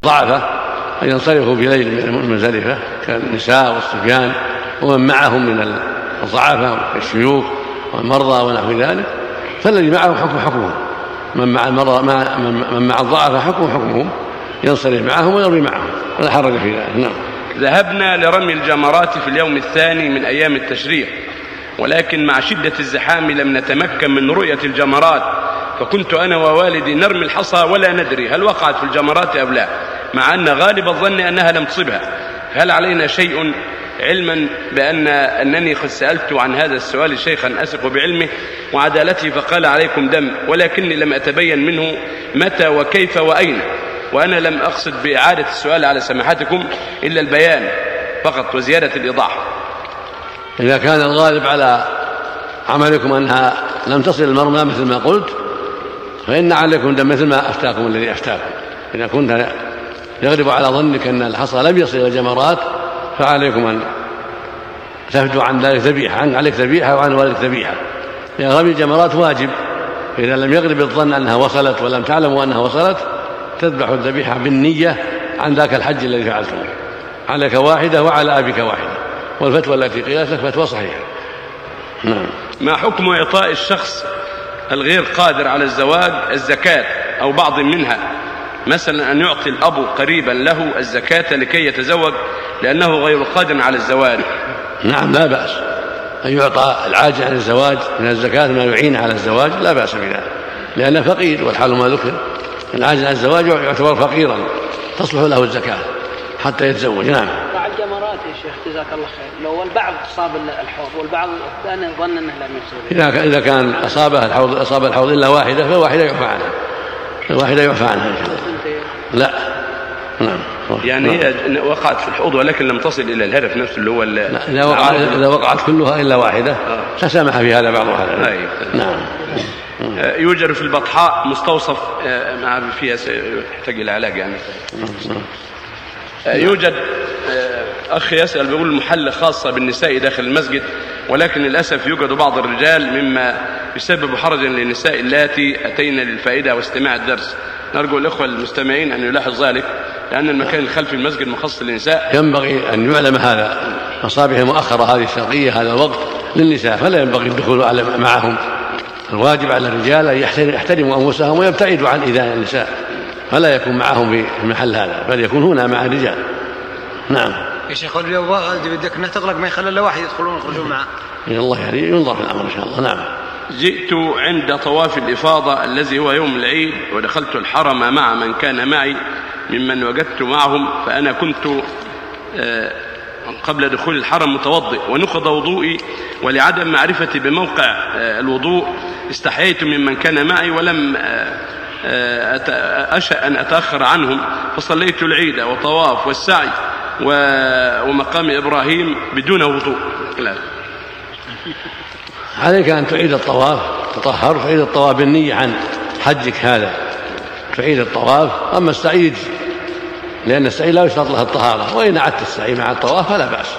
ضعفة أن ينصرفوا في ليل من مزدلفة كالنساء والصبيان ومن معهم من الضعفاء والشيوخ والمرضى ونحو ذلك، فالذي معهم حكمهم، من مع الضعفاء حكمهم، ينصرف معهم ويرمي معهم ولا حرج في ذلك. نعم. ذهبنا لرمي الجمرات في اليوم الثاني من أيام التشريق، ولكن مع شدة الزحام لم نتمكن من رؤية الجمرات، فكنت أنا ووالدي نرمي الحصى ولا ندري هل وقعت في الجمرات أو لا، مع أن غالب الظن أنها لم تصبها. هل علينا شيء، علما أنني قد سألت عن هذا السؤال شيخا أثق بعلمه وعدالته فقال عليكم دم، ولكني لم أتبين منه متى وكيف وأين، وأنا لم أقصد بإعادة السؤال على سماحتكم إلا البيان فقط وزيادة الإيضاح. إذا كان الغالب على عملكم أنها لم تصل المرمى مثل ما قلت، فإن عليكم دم مثل ما أفتاكم الذي أفتاكم. إذا كنت يغلب على ظنك أن الحصى لم يصل إلى الجمرات فعليكم أن تفدوا عن ذلك ذبيحة، عليك ذبيحة وعن والدك ذبيحة، لأن رمي الجمرات واجب. فإذا لم يغلب الظن أنها وصلت ولم تعلموا أنها وصلت تذبح الذبيحة بالنية عن ذاك الحج الذي فعلته، عليك واحدة وعلى أبيك واحدة، والفتوى التي قيلت لك فتوى صحيحة. نعم. ما حكم إعطاء الشخص الغير قادر على الزواج الزكاة أو بعض منها، مثلا أن يعطي الأب قريبا له الزكاة لكي يتزوج لأنه غير قادر على الزواج؟ نعم، لا بأس أن يعطى العاجز عن الزواج من الزكاة ما يعين على الزواج، لا بأس بذلك، لأنه فقير والحال ما ذكر. العاجز عن الزواج يعتبر فقيرا تصلح له الزكاة حتى يتزوج. نعم. مع الجمرات يا شيخ جزاك الله خير، لو البعض أصاب الحوض والبعض الثاني ظن أنه لم يصيب، إذا كان أصاب الحوض إلا واحدة فواحدة يعفى عنها، الواحدة يعفى عنها إن شاء الله. لا. نعم. يعني هي وقعت في الحوض ولكن لم تصل إلى الهدف نفسه اللي هو إذا وقعت كلها إلا واحدة تسامح في هذا بعض هذا. نعم. يوجد في البطحاء مستوصف مع فيها يحتاج إلى علاج يعني. يوجد أخ يسأل بيقول المحل خاصة بالنساء داخل المسجد، ولكن للأسف يوجد بعض الرجال مما يسبب حرجا للنساء اللاتي أتينا للفائدة واستماع الدرس. نرجو الأخوة المستمعين أن يلاحظ ذلك، لأن المكان الخلفي المسجد مخصص للنساء. ينبغي أن يعلم هذا، مصابيح مؤخرة هذه الشرقية هذا الوقت للنساء، فلا ينبغي الدخول معهم. الواجب على الرجال أن يحترموا أنفسهم ويبتعدوا عن إيذاء النساء، فلا يكون معهم في المحل هذا، بل يكون هنا مع الرجال. نعم. يا شيخ لو بدك أنها تغلق ما يخلي إلا واحد يدخلون ويخرجون معه. الله يعني ينظر في الأمر إن شاء الله. نعم. جئت عند طواف الإفاضة الذي هو يوم العيد ودخلت الحرم مع من كان معي ممن وجدت معهم، فأنا كنت قبل دخول الحرم متوضئ ونقض وضوئي، ولعدم معرفتي بموقع الوضوء استحييت ممن كان معي ولم أشأ أن أتأخر عنهم، فصليت العيد وطواف والسعي ومقام إبراهيم بدون وضوء. عليك أن تعيد الطواف، تطهر تعيد الطواف بالنية عن حجك هذا، تعيد الطواف. أما السعي لأن السعي لا يشترط له الطهارة، وإن أعدت السعي مع الطواف فلا بأس.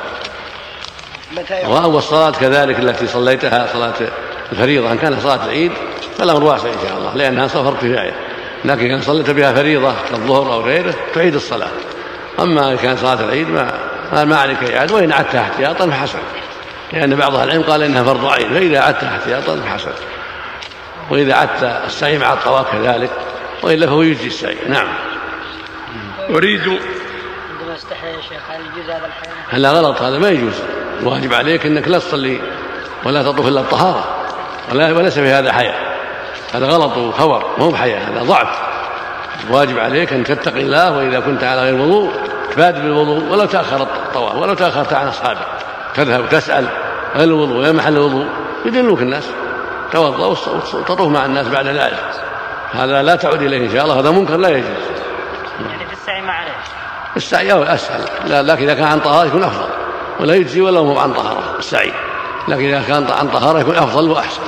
والصلاة كذلك التي صليتها صلاة الفريضة إن كانت صلاة العيد فالأمر واسع إن شاء الله، لأنها سفر كفاية، لكن إن صليت بها فريضة كالظهر أو غيره تعيد الصلاة. أما إن كان صلاة العيد ما عليك إعادة، وإن أعدتها احتياطا فحسن، لأن بعض العلم قال إنها فرض عين، فإذا أعدتها احتياطا فحسن، وإذا أعدت السعي مع الطواف كذلك، وإلا فهو يجزي السعي. نعم. أريد عندما استحيا يا شيخ هل يجوز هذا الحياة؟ هذا غلط، هذا ما يجوز. الواجب عليك أنك لا تصلي ولا تطوف إلا الطهارة، وليس في هذا حياة، هذا غلط وخور، مو بحياة، هذا ضعف. الواجب عليك أن تتقي الله، وإذا كنت على غير وضوء تبادر بالوضوء ولو تأخر الطواف ولو تأخرت عن أصحابك، تذهب وتسأل هل الوضوء وين محل الوضوء، يدلوك الناس، توضأ وتطوف مع الناس بعد ذلك. هذا لا تعود إليه إن شاء الله، هذا منكر لا يجوز. يعني في السعي ما عليه، السعي أسهل، لكن إذا كان عن طهارة يكون أفضل، ولا يجزي ولا هو عن طهارة السعي، لكن إذا كان عن طهارة يكون أفضل وأحسن.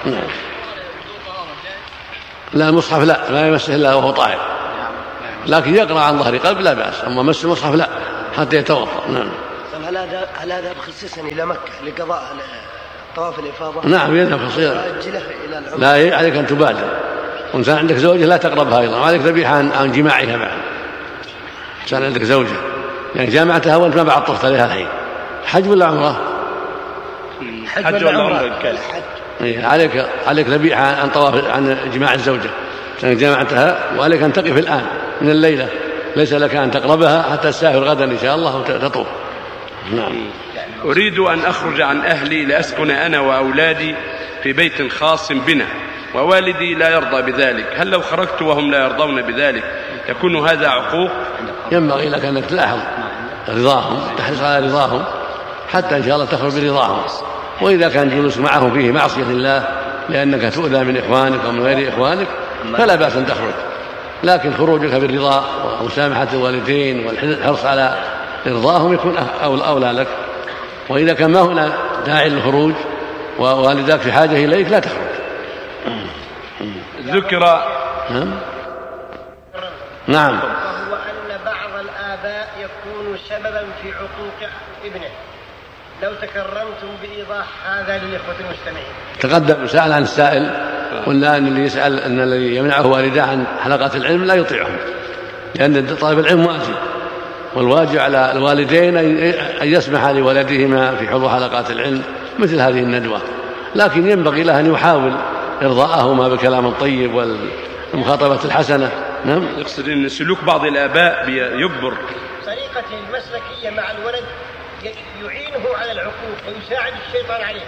لا المصحف لا يمسه إلا وهو طاهر، لكن يقرأ عن ظهر قلب لا بأس، أما مس المصحف لا حتى يتوضأ. نعم. هل هذا بخصيصا إلى مكة لقضاء طواف الإفاضة؟ نعم يذهب خصيصا، لا عليك أن تبادر، وإن كان عندك زوجة لا تقربها أيضا، وعليك ذبيحة عن جماعها معه. كان عندك زوجة يعني جامعتها وأنت ما بعد طفت عليها الحين، حج ولا عمرة؟ حج ولا عمرة؟ عليك ذبيحة عن طواف عن جماع الزوجة، كان جامعتها وعليك أن تقف الآن من الليلة، ليس لك أن تقربها حتى تسافر غدا إن شاء الله وتطوف. نعم. أريد أن أخرج عن أهلي لأسكن أنا وأولادي في بيت خاص بنا، ووالدي لا يرضى بذلك، هل لو خرجت وهم لا يرضون بذلك يكون هذا عقوق؟ ينبغي لك أنك تلاحظ رضاهم، تحرص على رضاهم حتى إن شاء الله تخرج برضاهم، وإذا كان جلوسك معهم فيه معصية الله لأنك تؤذى من إخوانك ومن غير إخوانك فلا بأس أن تخرج، لكن خروجك بالرضا ومسامحة الوالدين والحرص على إرضاهم يكون أولى لك. وإذا كان ما هنا داعي للخروج ووالداك في حاجة إليك لا تخرج. ذكر نعم. وهو أن بعض الآباء يكون سببا في عقوق ابنه، لو تكرمتم بإيضاح هذا للإخوة المستمعين. تقدم سأل عن السائل، قلنا أن اللي يسأل أن الذي يمنعه والده عن حلقات العلم لا يطيعهم، لأن طالب العلم واجب، والواجب على الوالدين أن يسمح لولدهما في حضور حلقات العلم مثل هذه الندوة، لكن ينبغي له أن يحاول إرضاءهما بالكلام الطيب والمخاطبة الحسنة. نعم. يقصد أن سلوك بعض الآباء يجبر طريقته المسلكية مع الولد يعينه على العقوق ويساعد الشيطان عليه.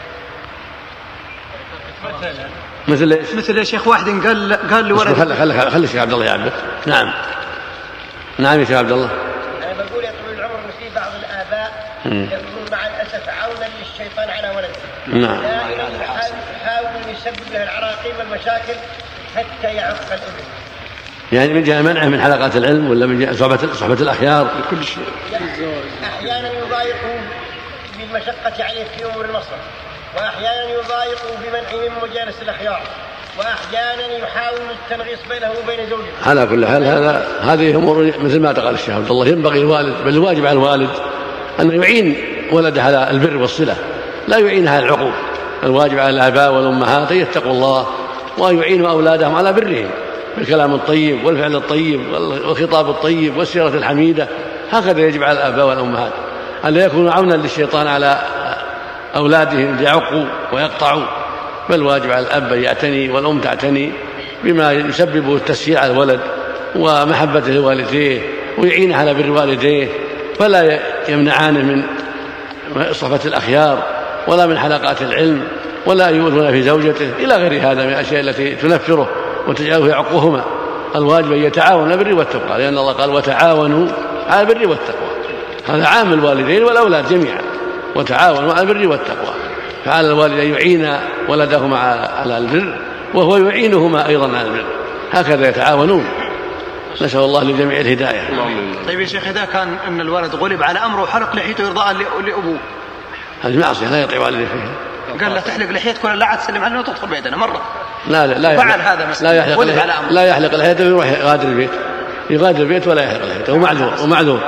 مثل يا شيخ واحد قال لولد خلي الشيخ عبد الله يعبر. نعم يا شيخ عبد الله. أنا بقول يا طويل العمر إن في بعض الآباء يكون مع الأسف عونا للشيطان على ولده. نعم. يحاول يسبب له العراقيل والمشاكل حتى يعق الابن. يعني من جهة منعه من حلقات العلم ولا من جهة صحبة الأخيار؟ كل شيء. أحيانا يضايقوا بالمشقة عليه في أمور المصرف، وأحيانا يضايقوا بمنعه من مجالس الأخيار، وأحيانا يحاول التنغيص بينه وبين زوجته. على كل حال هذه أمور مثل ما قال الشيخ عبد الله، ينبغي الوالد بل الواجب على الوالد أن يعين ولده على البر والصلة، لا يعينها على العقوق. الواجب على الآباء والأمهات أن يتقوا الله وأن يعينوا أولادهم على برهم بالكلام الطيب والفعل الطيب والخطاب الطيب والسيرة الحميدة، هكذا يجب على الآباء والأمهات ألا يكونوا عونا للشيطان على أولادهم ليعقوا ويقطعوا، بل واجب على الأب أن يعتني والأم تعتني بما يسبب التسهيل على الولد ومحبته لوالديه ويعينه على بر والديه، فلا يمنعانه من صحبة الأخيار ولا من حلقات العلم ولا يؤذون في زوجته إلى غير هذا من الأشياء التي تنفره وتجعله يعقوهما. الواجب أن يتعاون على البر والتقوى، لأن الله قال وتعاونوا على البر والتقوى، هذا عام الوالدين والأولاد جميعا، وتعاونوا على البر والتقوى، فعلى الوالد أن يعين ولدهما على البر وهو يعينهما أيضا على البر، هكذا يتعاونون. نسأل الله لجميع الهداية. طيب يا شيخ، إذا كان أن الولد غلب على أمره وحلق لحيته إرضاء لأبوه، هذه معصية لا يطيع والده فيها. قال لا تحلق لحيتك ولا لا تسلم علينا وتدخل بيتنا مرة. لا فعل هذا مثلا لا يحلق لحيته ويروح يغادر البيت ولا يحلق لحيته ومعذور.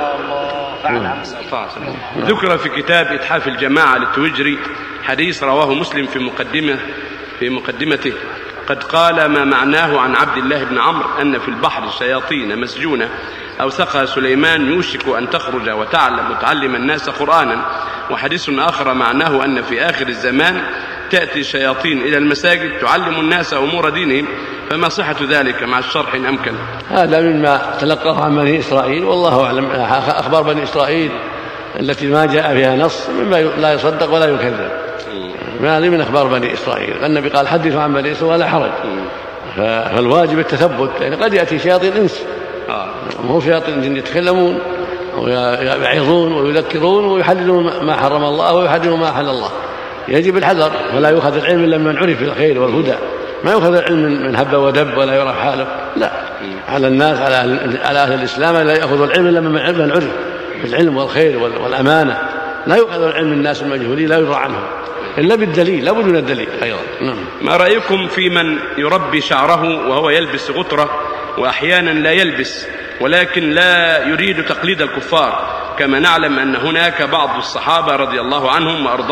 ذكر في كتاب إتحاف الجماعة للتوجري حديث رواه مسلم في مقدمته قد قال ما معناه عن عبد الله بن عمرو أن في البحر شياطين مسجونة أوثقها سليمان يوشك أن تخرج وتعلم الناس قرآنا. وحديث آخر معناه أن في آخر الزمان تأتي الشياطين إلى المساجد تعلم الناس أمور دينهم، فما صحة ذلك مع الشرح إن أمكن؟ هذا مما تلقاه عن بني إسرائيل والله أعلم. أخبار بني إسرائيل التي ما جاء فيها نص مما لا يصدق ولا يكذب، هذه من أخبار بني إسرائيل. النبي قال حدثوا عن بني إسرائيل ولا حرج، فالواجب التثبت، لأن قد يأتي شياطين إنس مو شياطين جن يتكلمون ويعظون ويذكرون ويحللون ما حرم الله ويحرمون ما أحل الله. يجب الحذر، ولا يؤخذ العلم إلا من عرف بالخير والهدى، ما يؤخذ العلم من هب ودب ولا يعرف حاله، لا، على الناس على أهل الإسلام لا يأخذ العلم إلا من عرف بالعلم والخير والأمانة. لا يؤخذ العلم من الناس المجهولين لا يدرى عنهم إلا بالدليل، لا بد من الدليل أيضا. ما رأيكم في من يربي شعره وهو يلبس غترة وأحيانا لا يلبس ولكن لا يريد تقليد الكفار، كما نعلم أن هناك بعض الصحابة رضي الله عنهم وأرضاهم